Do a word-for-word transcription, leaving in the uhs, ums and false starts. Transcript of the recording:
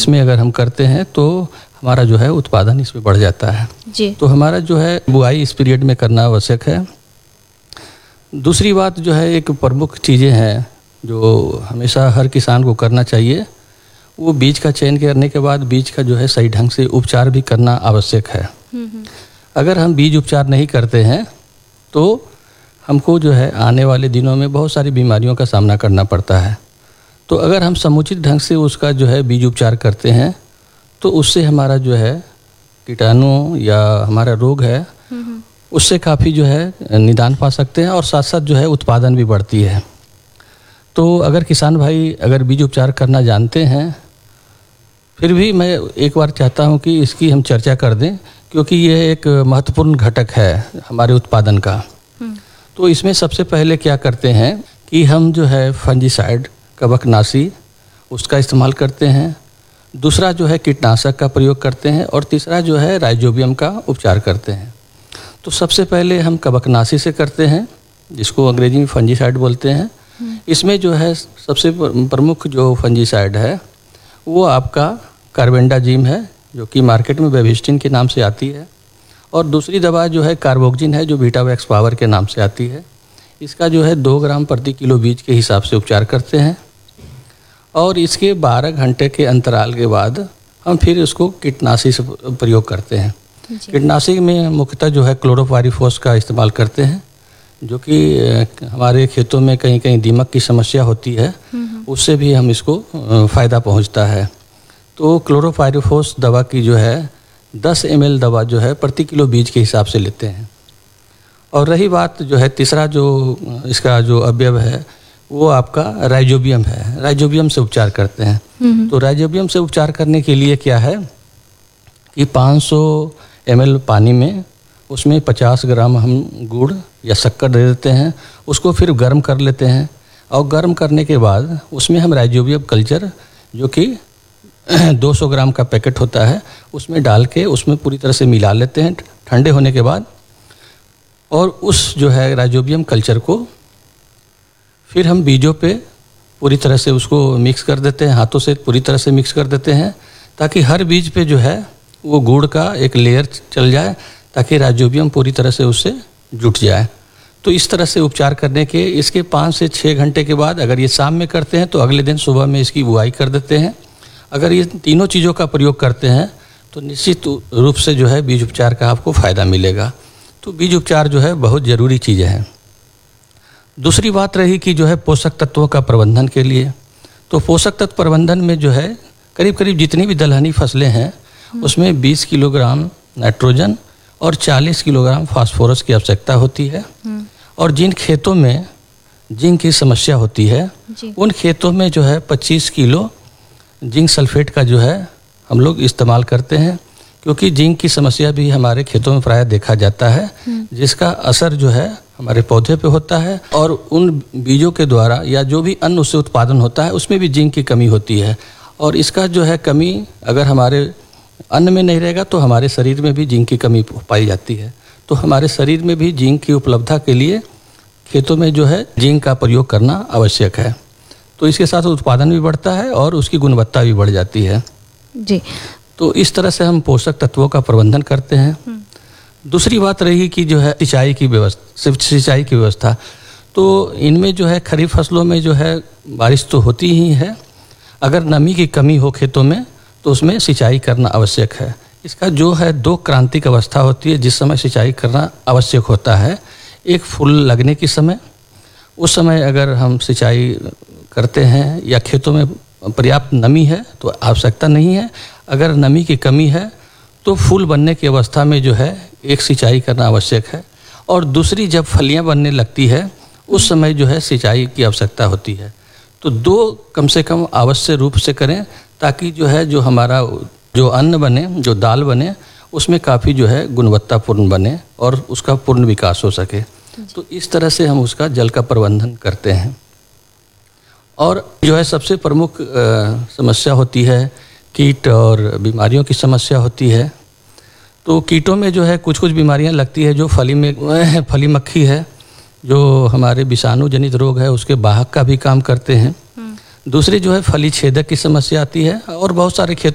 इसमें अगर हम करते हैं तो हमारा जो है उत्पादन इसमें बढ़ जाता है जी। तो हमारा जो है बुआई इस पीरियड में करना आवश्यक है। दूसरी बात जो है, एक प्रमुख चीज़ें हैं जो हमेशा हर किसान को करना चाहिए, वो बीज का चयन करने के बाद बीज का जो है सही ढंग से उपचार भी करना आवश्यक है। अगर हम बीज उपचार नहीं करते हैं तो हमको जो है आने वाले दिनों में बहुत सारी बीमारियों का सामना करना पड़ता है। तो अगर हम समुचित ढंग से उसका जो है बीज उपचार करते हैं तो उससे हमारा जो है कीटाणु या हमारा रोग है उससे काफ़ी जो है निदान पा सकते हैं और साथ साथ जो है उत्पादन भी बढ़ती है। तो अगर किसान भाई अगर बीज उपचार करना जानते हैं, फिर भी मैं एक बार चाहता हूं कि इसकी हम चर्चा कर दें, क्योंकि यह एक महत्वपूर्ण घटक है हमारे उत्पादन का। तो इसमें सबसे पहले क्या करते हैं कि हम जो है फंजीसाइड, कवकनाशी, उसका इस्तेमाल करते हैं। दूसरा जो है कीटनाशक का प्रयोग करते हैं और तीसरा जो है राइजोबियम का उपचार करते हैं। तो सबसे पहले हम कवकनाशी से करते हैं, जिसको अंग्रेजी में फंजीसाइड बोलते हैं। इसमें जो है सबसे प्रमुख जो फंजीसाइड है वो आपका कार्बेंडाजिम है, जो कि मार्केट में बेविस्टिन के नाम से आती है, और दूसरी दवा जो है कार्बोक्जिन है, जो वीटावैक्स पावर के नाम से आती है। इसका जो है दो ग्राम प्रति किलो बीज के हिसाब से उपचार करते हैं और इसके बारह घंटे के अंतराल के बाद हम फिर उसको कीटनाशी से प्रयोग करते हैं। कीटनाशी में मुख्यतः जो है क्लोरोपाइरीफॉस का इस्तेमाल करते हैं, जो कि हमारे खेतों में कहीं कहीं दीमक की समस्या होती है, उससे भी हम इसको फ़ायदा पहुंचता है। तो क्लोरोपाइरीफॉस दवा की जो है दस एम एल दवा जो है प्रति किलो बीज के हिसाब से लेते हैं। और रही बात जो है तीसरा जो इसका जो अवयव है वो आपका राइजोबियम है। राइजोबियम से उपचार करते हैं। तो राइजोबियम से उपचार करने के लिए क्या है कि पाँच सौ एम एल पानी में उसमें पचास ग्राम हम गुड़ या शक्कर दे देते हैं, उसको फिर गर्म कर लेते हैं और गर्म करने के बाद उसमें हम राइजोबियम कल्चर, जो कि दो सौ ग्राम का पैकेट होता है, उसमें डाल के उसमें पूरी तरह से मिला लेते हैं ठंडे होने के बाद। और उस जो है राइजोबियम कल्चर को फिर हम बीजों पे पूरी तरह से उसको मिक्स कर देते हैं, हाथों से पूरी तरह से मिक्स कर देते हैं, ताकि हर बीज पे जो है वो गुड़ का एक लेयर चल जाए, ताकि राइजोबियम पूरी तरह से उससे जुट जाए। तो इस तरह से उपचार करने के इसके पाँच से छः घंटे के बाद अगर ये शाम में करते हैं तो अगले दिन सुबह में इसकी बुआई कर देते हैं। अगर ये तीनों चीज़ों का प्रयोग करते हैं तो निश्चित रूप से जो है बीज उपचार का आपको फ़ायदा मिलेगा। तो बीज उपचार जो है बहुत ज़रूरी चीज़ है। दूसरी बात रही कि जो है पोषक तत्वों का प्रबंधन के लिए, तो पोषक तत्व प्रबंधन में जो है करीब करीब जितनी भी दलहनी फसलें हैं उसमें बीस किलोग्राम नाइट्रोजन और चालीस किलोग्राम फास्फोरस की आवश्यकता होती है। और जिन खेतों में जिंक की समस्या होती है उन खेतों में जो है पच्चीस किलो जिंक सल्फेट का जो है हम लोग इस्तेमाल करते हैं, क्योंकि जिंक की समस्या भी हमारे खेतों में प्रायः देखा जाता है, जिसका असर जो है हमारे पौधे पे होता है और उन बीजों के द्वारा या जो भी अन्न उससे उत्पादन होता है उसमें भी जिंक की कमी होती है। और इसका जो है कमी अगर हमारे अन्न में नहीं रहेगा तो हमारे शरीर में भी जिंक की कमी पाई जाती है। तो हमारे शरीर में भी जिंक की उपलब्धता के लिए खेतों में जो है जिंक का प्रयोग करना आवश्यक है। तो इसके साथ उत्पादन भी बढ़ता है और उसकी गुणवत्ता भी बढ़ जाती है जी। तो इस तरह से हम पोषक तत्वों का प्रबंधन करते हैं। दूसरी बात रही कि जो है सिंचाई की व्यवस्था, सिर्फ सिंचाई की व्यवस्था, तो इनमें जो है खरीफ फसलों में जो है बारिश तो होती ही है, अगर नमी की कमी हो खेतों में तो उसमें सिंचाई करना आवश्यक है। इसका जो है दो क्रांतिक अवस्था होती है जिस समय सिंचाई करना आवश्यक होता है। एक फूल लगने के समय, उस समय अगर हम सिंचाई करते हैं या खेतों में पर्याप्त नमी है तो आवश्यकता नहीं है। अगर नमी की कमी है तो फूल बनने की अवस्था में जो है एक सिंचाई करना आवश्यक है। और दूसरी जब फलियां बनने लगती है उस समय जो है सिंचाई की आवश्यकता होती है। तो दो कम से कम आवश्यक रूप से करें, ताकि जो है जो हमारा जो अन्न बने, जो दाल बने, उसमें काफ़ी जो है गुणवत्तापूर्ण बने और उसका पूर्ण विकास हो सके। तो इस तरह से हम उसका जल का प्रबंधन करते हैं। और जो है सबसे प्रमुख समस्या होती है कीट और बीमारियों की समस्या होती है। तो कीटों में जो है कुछ कुछ बीमारियां लगती है, जो फली में फली मक्खी है, जो हमारे विषाणु जनित रोग है उसके वाहक का भी काम करते हैं। दूसरी जो है फली छेदक की समस्या आती है और बहुत सारे खेत